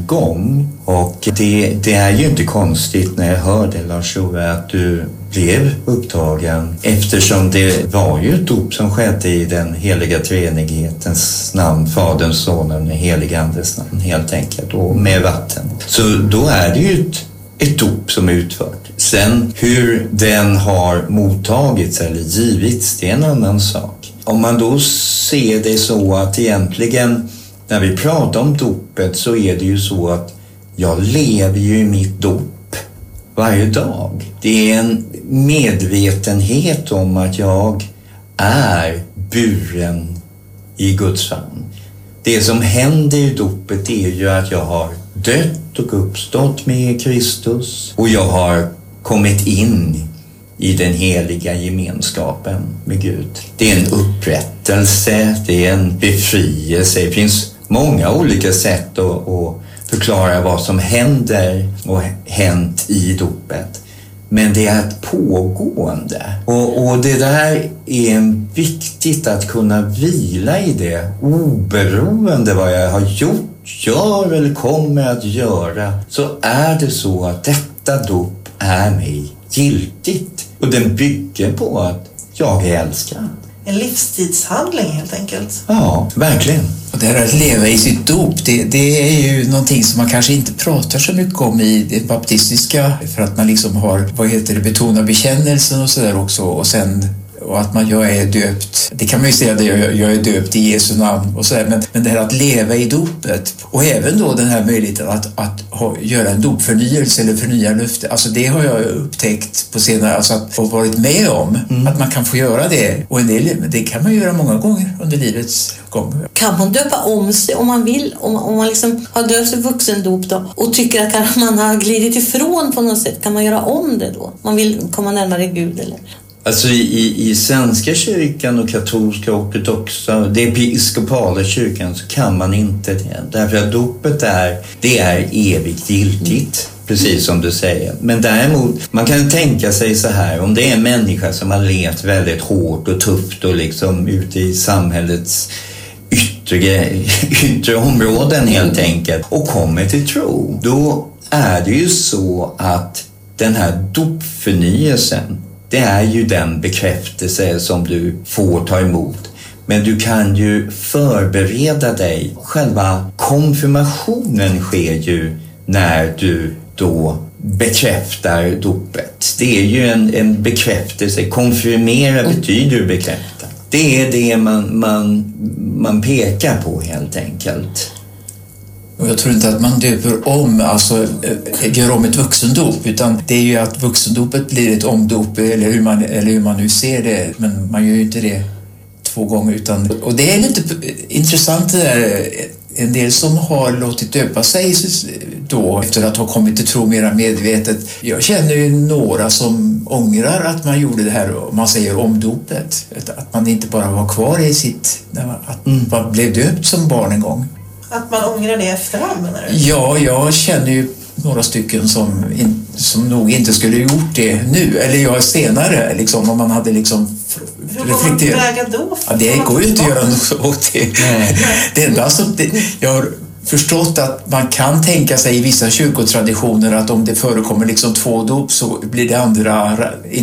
gång. Och det är ju inte konstigt när jag hör det, Lars-Ove, att du blev upptagen, eftersom det var ju ett dop som skedde i den heliga treenighetens namn, Faderns, Sonen och heliga Andes namn helt enkelt, och med vatten. Så då är det ju ett dop som är utfört. Sen hur den har mottagits eller givits, det är en annan sak. Om man då ser det så att egentligen när vi pratar om dopet så är det ju så att jag lever ju i mitt dop varje dag. Det är en medvetenhet om att jag är buren i Guds famn. Det som händer i dopet är ju att jag har dött och uppstått med Kristus och jag har kommit in i den heliga gemenskapen med Gud. Det är en upprättelse, det är en befrielse. Det finns många olika sätt att förklara vad som händer och hänt i dopet. Men det är ett pågående. Och det där är viktigt att kunna vila i det. Oberoende vad jag har gjort, gör eller kommer att göra, så är det så att detta dop är mig giltigt. Och den bygger på att jag är älskad. En livstidshandling helt enkelt. Ja, verkligen. Och det här att leva i sitt dop, det är ju någonting som man kanske inte pratar så mycket om i det baptistiska, för att man liksom har, betonar bekännelsen och sådär också, och att jag är döpt. Det kan man ju säga, jag är döpt i Jesu namn och sådär, men det här att leva i dopet och även då den här möjligheten att göra en dopförnyelse eller förnya löfte, alltså det har jag upptäckt på senare, alltså att få varit med om att man kan få göra det, och det kan man göra många gånger under livets gång. Kan man döpa om sig om man vill, om man liksom har döpt sig vuxendop då och tycker att kanske man har glidit ifrån på något sätt, kan man göra om det då? Man vill komma närmare Gud eller? Alltså i svenska kyrkan och katolska och ortodoxa, det episkopala kyrkan, så kan man inte det. Därför att dopet det är evigt giltigt, precis som du säger. Men däremot, man kan tänka sig så här, om det är en människa som har levt väldigt hårt och tufft och liksom ute i samhällets yttre områden helt enkelt och kommer till tro, då är det ju så att den här dopförnyelsen, det är ju den bekräftelse som du får ta emot. Men du kan ju förbereda dig. Själva konfirmationen sker ju när du då bekräftar dopet. Det är ju en bekräftelse. Konfirmera betyder bekräfta. Det är det man pekar på helt enkelt. Och jag tror inte att man döper om, alltså gör om ett vuxendop, utan det är ju att vuxendopet blir ett omdop, eller hur man nu ser det, men man gör ju inte det 2 gånger, och det är lite intressant det där. En del som har låtit döpa sig då efter att ha kommit till tro mera medvetet. Jag känner ju några som ångrar att man gjorde det här, man säger omdopet, att man inte bara var kvar i sitt, att man blev döpt som barn en gång. Att man ångrar det i efterhand, menar du? Ja, jag känner ju några stycken som nog inte skulle gjort det nu, eller jag senare, liksom, om man hade liksom reflekterat. Hur går man då? Ja, det går ju inte att göra något åt det. Det enda som jag har förstått att man kan tänka sig i vissa kyrkotraditioner att om det förekommer liksom 2 dop så blir det andra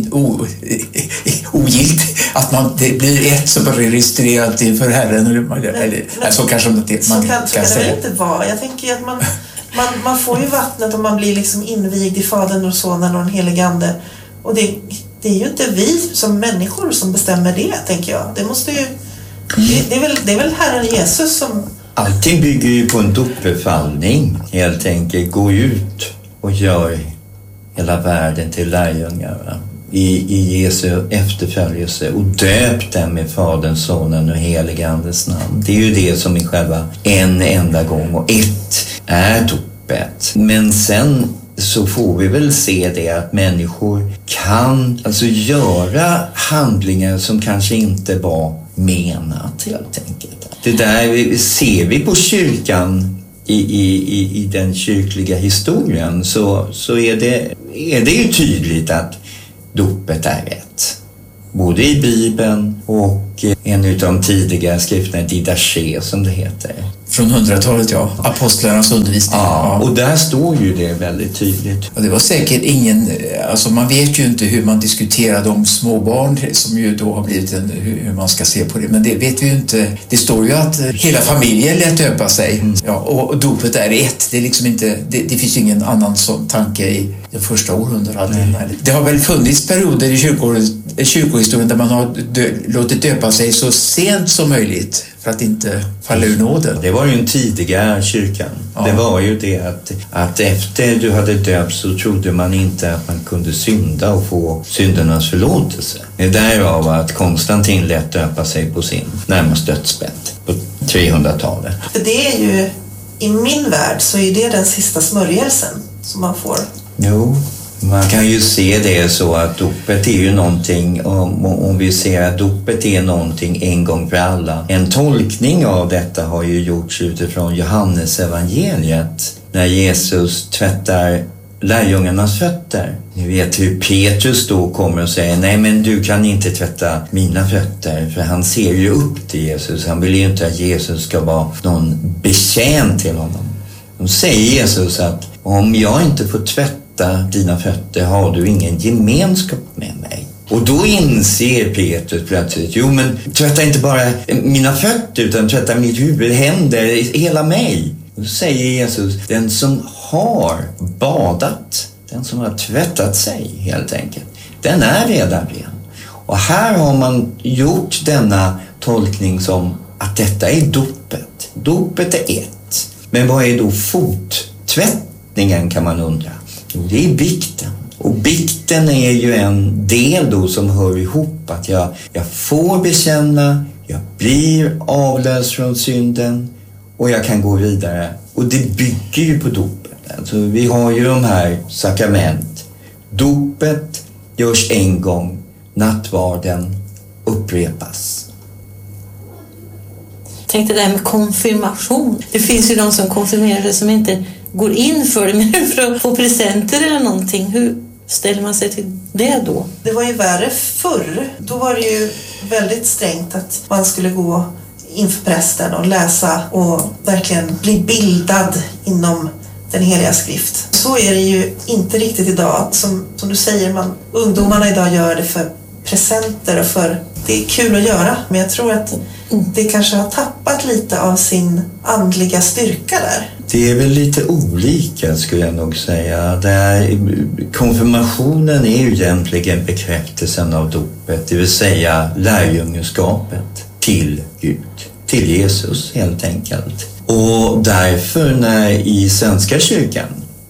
ogilt, att det blir ett som är registrerat inför Herren, eller så kanske man kan säga. Det inte vara. Jag tänker att man får ju vattnet och man blir liksom invigd i Fadern och Sonen och den helige Ande, och det är ju inte vi som människor som bestämmer det, tänker jag. Det måste ju det är väl Herren Jesus som. Allting bygger ju på en dopbefallning, helt enkelt. Gå ut och gör hela världen till lärjungar i Jesu efterföljelse och döp dem med Faderns, Sonen och heliga Andes namn. Det är ju det som är själva en enda gång, och ett är dopet. Men sen så får vi väl se det att människor kan alltså göra handlingar som kanske inte var menat, helt enkelt. Det där ser vi på kyrkan i den kyrkliga historien, så är det ju tydligt att dopet är rätt. Både i Bibeln och en av de tidiga skrifterna, Didache som det heter. Från 100-talet, ja. Apostlarnas undervisning. Ja, och där står ju det väldigt tydligt. Och det var säkert ingen, alltså man vet ju inte hur man diskuterade om småbarn som ju då har blivit hur man ska se på det, men det vet vi ju inte. Det står ju att hela familjen lät döpa sig. Ja, och dopet är ett. Det är liksom inte, det finns ju ingen annan sån tanke i det första århundradet. Det har väl funnits perioder i kyrkohistorien där man har låtit döpa sig så sent som möjligt för att inte falla ur nåden. Det var ju en tidiga kyrkan. Ja. Det var ju det att efter du hade döpt så trodde man inte att man kunde synda och få syndernas förlåtelse. Det är därav att Konstantin lät döpa sig på sin närmast dödsbädd på 300-talet. För det är ju, i min värld så är det den sista smörjelsen som man får. Jo, man kan ju se det så att dopet är ju någonting, om vi ser att dopet är någonting en gång för alla. En tolkning av detta har ju gjorts utifrån Johannes evangeliet när Jesus tvättar lärjungarnas fötter. Ni vet hur Petrus då kommer och säger nej men du kan inte tvätta mina fötter, för han ser ju upp till Jesus. Han vill ju inte att Jesus ska vara någon betjänt till honom. Då säger Jesus att om jag inte får tvätta dina fötter har du ingen gemenskap med mig. Och då inser Petrus plötsligt, jo men tvätta inte bara mina fötter utan tvätta mitt huvud, händer, hela mig. Och då säger Jesus, den som har badat, den som har tvättat sig helt enkelt, den är redan ren. Och här har man gjort denna tolkning som att detta är dopet. Dopet är ett. Men vad är då fottvättningen kan man undra? Jo, det är bikten. Och bikten är ju en del då som hör ihop att jag får bekänna, jag blir avlöst från synden och jag kan gå vidare. Och det bygger ju på dopet. Alltså, vi har ju de här sakrament. Dopet görs en gång, nattvarden upprepas. Tänk det där med konfirmation. Det finns ju de som konfirmerar sig som inte går in för det, men för att få presenter eller någonting. Hur ställer man sig till det då? Det var ju värre förr. Då var det ju väldigt strängt att man skulle gå inför prästen och läsa och verkligen bli bildad inom den heliga skrift. Så är det ju inte riktigt idag. Som du säger, ungdomarna idag gör det för presenter och för det är kul att göra. Men jag tror att det kanske har tappat lite av sin andliga styrka där. Det är väl lite olika skulle jag nog säga. Konfirmationen är ju egentligen bekräftelsen av dopet, det vill säga lärjungaskapet till Gud, till Jesus helt enkelt. Och därför i Svenska kyrkan,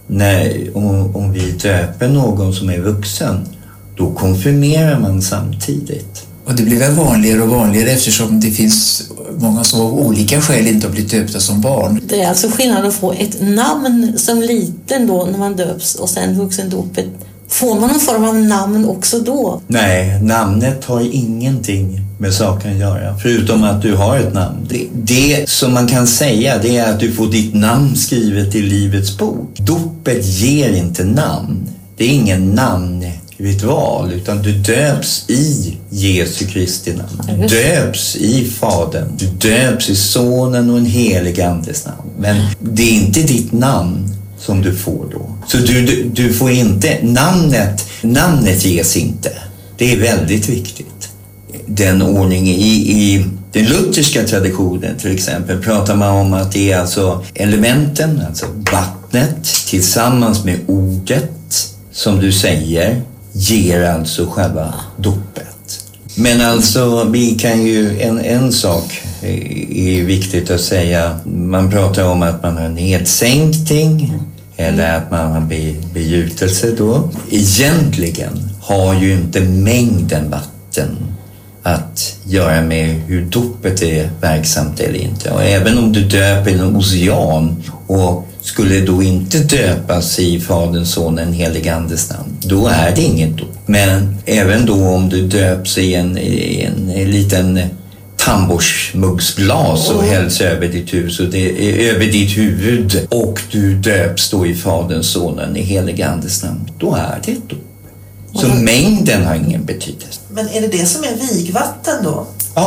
om vi döper någon som är vuxen, då konfirmerar man samtidigt. Och det blir väl vanligare och vanligare eftersom det finns många som av olika skäl inte har blivit döpta som barn. Det är alltså skillnad att få ett namn som liten då när man döps och sen vuxendopet. Får man någon form av namn också då? Nej, namnet har ingenting med saken att göra. Förutom att du har ett namn. Det som man kan säga det är att du får ditt namn skrivet i Livets bok. Dopet ger inte namn. Det är ingen namnritual utan du döps i Jesu Kristi namn. Du döps i Fadern. Du döps i Sonen och en helig Andes namn. Men det är inte ditt namn som du får då. Så du får inte, namnet ges inte. Det är väldigt viktigt. Den ordningen i den lutherska traditionen till exempel pratar man om att det är alltså elementen, alltså vattnet tillsammans med ordet som du säger ger alltså själva dopet. Men alltså vi kan ju, en sak är viktigt att säga. Man pratar om att man har nedsänkning eller att man har begjutelse då. Egentligen har ju inte mängden vatten att göra med hur dopet är verksamt eller inte. Och även om du döper en ocean och skulle då inte döpas i Faderns, Sonen, en helig Andes namn, då är det inget dop. Men även då om du döps i en liten tandborstmuggsglas och hälls över ditt hus och det är över ditt huvud och du döps då i Faderns, Sonen, i helig Andes namn, då är det ett dop. Så mängden har ingen betydelse. Men är det som är vigvatten då? Ja,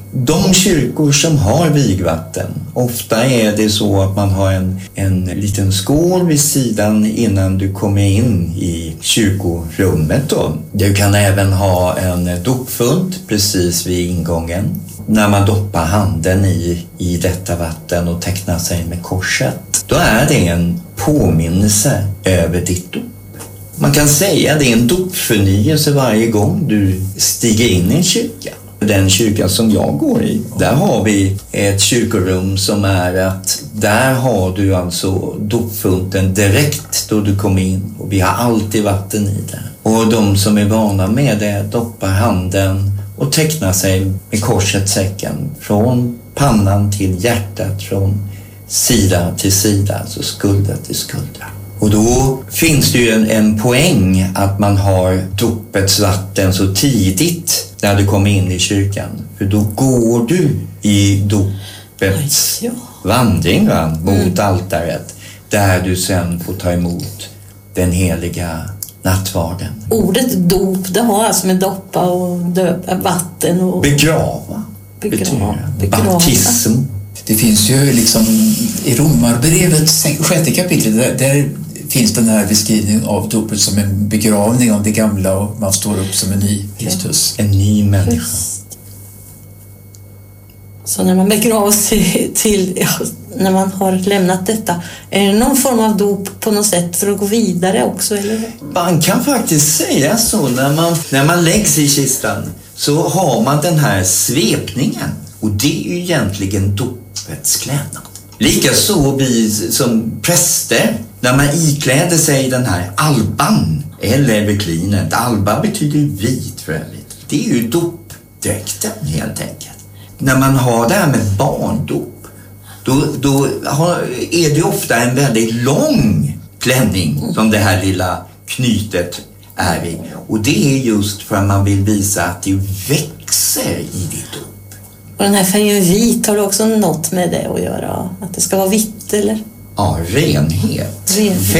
De kyrkor som har vigvatten, ofta är det så att man har en liten skål vid sidan innan du kommer in i kyrkorummet då. Du kan även ha en dopfund precis vid ingången. När man doppar handen i detta vatten och tecknar sig med korset, då är det en påminnelse över ditt dop. Man kan säga att det är en dopförnyelse varje gång du stiger in i en kyrka. Den kyrkan som jag går i, där har vi ett kyrkorum som är att där har du alltså dopfunten direkt då du kommer in, och vi har alltid vatten i där. Och de som är vana med det doppar handen och tecknar sig med korsets säcken från pannan till hjärtat, från sida till sida, alltså skulder till skuldra. Och då finns det ju en poäng att man har dopets vatten så tidigt när du kommer in i kyrkan. För då går du i dopets vandring mot altaret, där du sen får ta emot den heliga nattvarden. Ordet dop, det har alltså med doppa och döpa vatten och... Begrava. Baptism. Det finns ju liksom i Romarbrevet 6 kapitlet, där finns den här beskrivningen av dopet som en begravning av det gamla och man står upp som en ny Kristus. En ny människa. Så när man begravs när man har lämnat detta, är det någon form av dop på något sätt för att gå vidare också? Eller? Man kan faktiskt säga så, när man läggs i kistan så har man den här svepningen, och det är ju egentligen dopets klädnad. Likaså vi som präster, när man ikläder sig den här alban eller beklinet. Alba betyder vit för övrigt. Det är ju dopdräkten helt enkelt. När man har det här med barndop, då är det ofta en väldigt lång klänning som det här lilla knytet är i. Och det är just för att man vill visa att det växer i ditt dop. Och den här färgen vit, har du också något med det att göra? Att det ska vara vitt eller? Ja, renhet.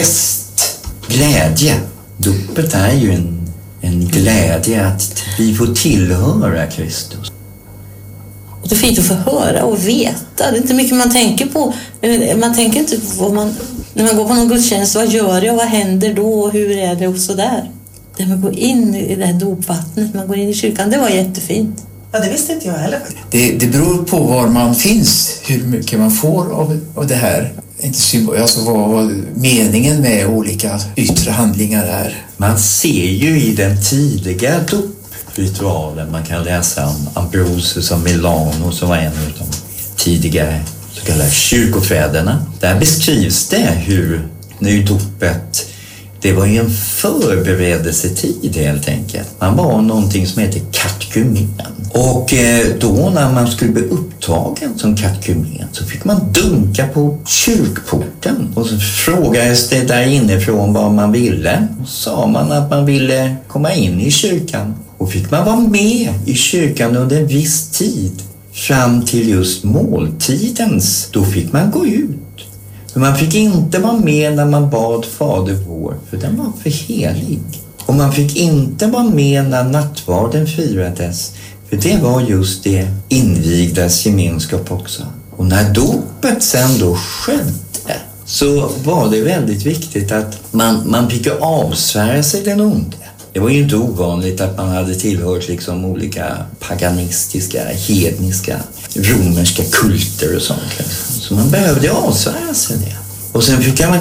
Fest, glädje. Dopet är ju en glädje att vi får tillhöra Kristus. Och det är fint att få höra och veta. Det är inte mycket man tänker på. Man tänker inte på när man går på någon gudstjänst, vad gör jag, vad händer då och hur är det och sådär. När man går in i det här dopvattnet, man går in i kyrkan, det var jättefint. Ja, det visste inte jag heller. Det beror på var man finns, hur mycket man får av det här. Alltså vad meningen med olika yttre handlingar är. Man ser ju i den tidiga dopritualen, man kan läsa om Ambrosius av Milano som var en av de tidigare så kallade kyrkofäderna. Där beskrivs det hur nu dopet, det var ju en förberedelsetid helt enkelt. Man var någonting som heter katekumen. Och då när man skulle bli upptagen som katekumen så fick man dunka på kyrkporten. Och så frågades det där inifrån vad man ville. Och sa man att man ville komma in i kyrkan. Och fick man vara med i kyrkan under en viss tid. Fram till just måltidens. Då fick man gå ut. Men man fick inte vara med när man bad Fader vår, för den var för helig. Och man fick inte vara med när nattvarden firades, för det var just det invigdas gemenskap också. Och när dopet sen då skedde så var det väldigt viktigt att man fick avsvära sig den onde. Det var ju inte ovanligt att man hade tillhört liksom olika paganistiska, hedniska, romerska kulter och sånt. Så man behövde avsvära sig det. Och sen fick man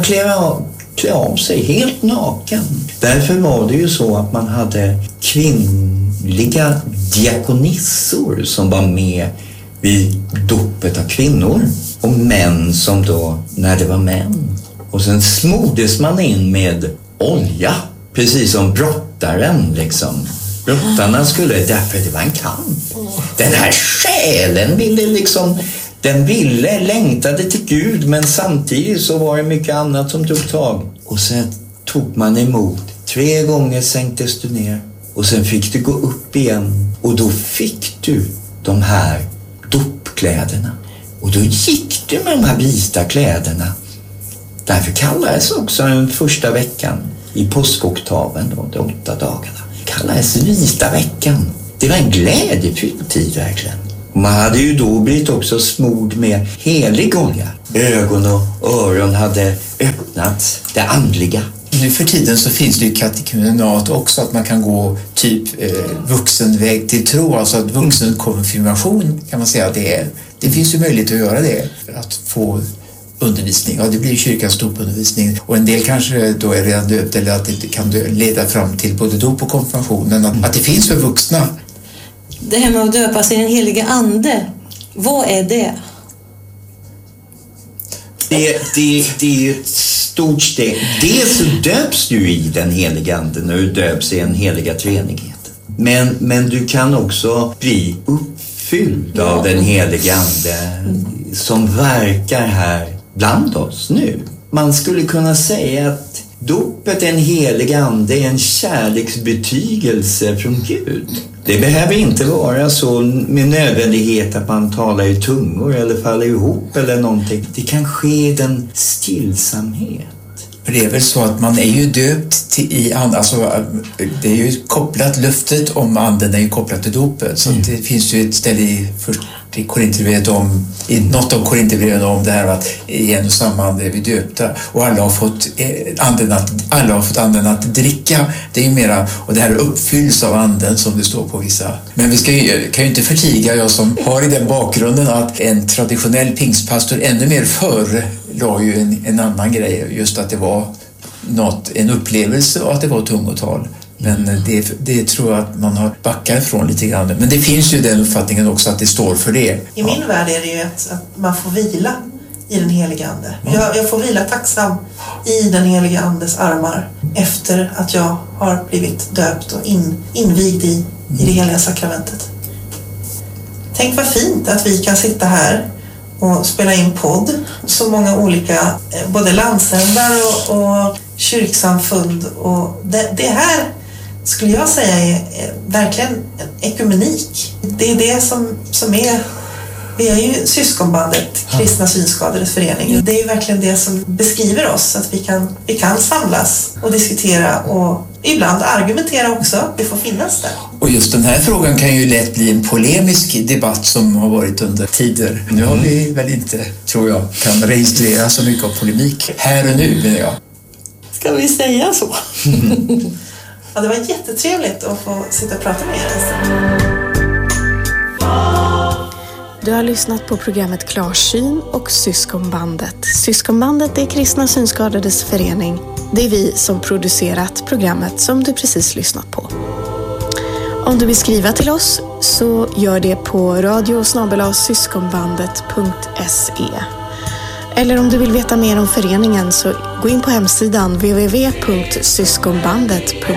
klä av sig helt naken. Därför var det ju så att man hade kvinnliga diakonissor som var med vid dopet av kvinnor. Och män som då, när det var män. Och sen smordes man in med olja. Precis som brottaren liksom. Brottarna skulle, därför det var en kamp. Den här själen längtade till Gud, men samtidigt så var det mycket annat som tog tag. Och sen tog man emot. 3 gånger sänktes du ner. Och sen fick du gå upp igen. Och då fick du de här dopkläderna. Och då gick du med de här vita kläderna. Därför kallades också den första veckan i påskoktaven då, de 8 dagarna. Kallades vita veckan. Det var en glädjefylld tid verkligen. Man hade ju då blivit också smord med helig olja. Ögon och öron hade öppnats, det andliga. Nu för tiden så finns det ju katekumenat också, att man kan gå typ vuxenväg till tro, alltså att vuxenkonfirmation kan man säga det finns ju möjlighet att göra det, att få undervisning. Ja, det blir ju kyrkans dopundervisning och en del kanske då är redan döpt eller att det kan leda fram till både dop och konfirmation, men att det finns för vuxna. Det här med att döpas i den heliga ande, vad är det? Det är ett stort steg. Dels så döps du i den heliga ande när du döps i en heliga treenigheten. Men du kan också bli uppfylld av den heliga ande som verkar här bland oss nu. Man skulle kunna säga att dopet, en helig ande, är en kärleksbetygelse från Gud. Det behöver inte vara så med nödvändighet att man talar i tungor eller faller ihop eller någonting. Det kan ske den stillsamhet. Det är väl så att man är ju döpt i anden, alltså det är ju kopplat, löftet om anden är ju kopplat till dopet. Så det finns ju ett ställe i Korinthierbrevet i något av Korinthierbrevet om det här att i en och samma ande är vi döpta och alla har fått anden att dricka. Det är ju mera, och det här uppfylls av anden som det står på vissa. Men vi kan ju inte förtiga, jag som har i den bakgrunden, att en traditionell pingstpastor ännu mer förr la ju en annan grej, just att det var en upplevelse och att det var tungotal. Men det tror jag att man har backat ifrån lite grann. Men det finns ju den uppfattningen också att det står för det. I min värld är det ju att man får vila i den heliga ande. Jag får vila tacksam i den heliga andes armar efter att jag har blivit döpt och invigd i det heliga sakramentet. Tänk vad fint att vi kan sitta här och spela in podd. Så många olika, både landsändar och kyrksamfund. Och det här skulle jag säga är verkligen en ekumenik. Det är det som är... Vi är ju syskonbandet, Kristna Synskadades förening. Det är ju verkligen det som beskriver oss, att vi kan samlas och diskutera och ibland argumentera också. Vi får finnas där. Och just den här frågan kan ju lätt bli en polemisk debatt som har varit under tider. Nu har vi väl inte, tror jag, kan registrera så mycket av polemik här och nu, menar jag. Ska vi säga så? Ja, det var jättetrevligt att få sitta och prata med er. Du har lyssnat på programmet Klarsyn och Syskonbandet. Syskonbandet är Kristna Synskadades förening. Det är vi som producerat programmet som du precis lyssnat på. Om du vill skriva till oss så gör det på radio@syskonbandet.se. Eller om du vill veta mer om föreningen så gå in på hemsidan www.syskonbandet.se.